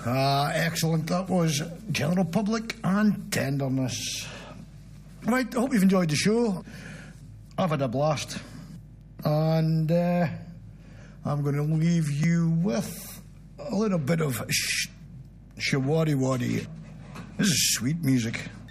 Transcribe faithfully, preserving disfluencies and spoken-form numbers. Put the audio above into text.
Ah, excellent. That was General Public and Tenderness. Right, I hope you've enjoyed the show. I've had a blast. And uh, I'm going to leave you with a little bit of sh- shawaddy waddy. This is sweet music.